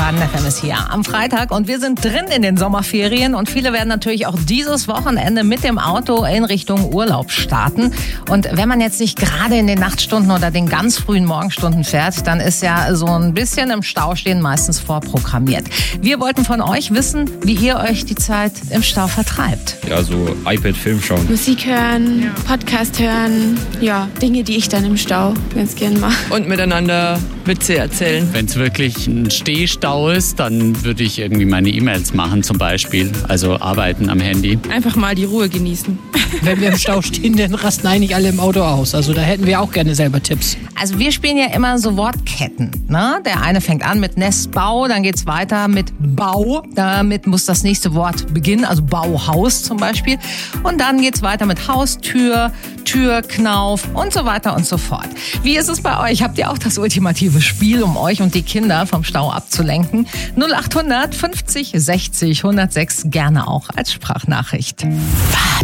Baden FM ist hier am Freitag und wir sind drin in den Sommerferien und viele werden natürlich auch dieses Wochenende mit dem Auto in Richtung Urlaub starten. Und wenn man jetzt nicht gerade in den Nachtstunden oder den ganz frühen Morgenstunden fährt, dann ist ja so ein bisschen im Stau stehen meistens vorprogrammiert. Wir wollten von euch wissen, wie ihr euch die Zeit im Stau vertreibt. Ja, so iPad-Film schauen. Musik hören, Podcast hören, ja, Dinge, die ich dann im Stau ganz gern mache. Und miteinander Witze erzählen. Wenn es wirklich ein Stehstau ist, dann würde ich irgendwie meine E-Mails machen zum Beispiel, also arbeiten am Handy. Einfach mal die Ruhe genießen. Wenn wir im Stau stehen, dann rasten eigentlich alle im Auto aus. Also da hätten wir auch gerne selber Tipps. Also wir spielen ja immer so Wortketten. Ne? Der eine fängt an mit Nestbau, dann geht's weiter mit Bau. Damit muss das nächste Wort beginnen, also Bauhaus zum Beispiel. Und dann geht's weiter mit Haustür, Türknauf und so weiter und so fort. Wie ist es bei euch? Habt ihr auch das ultimative Spiel, um euch und die Kinder vom Stau abzulenken? 0800 50 60 106, gerne auch als Sprachnachricht.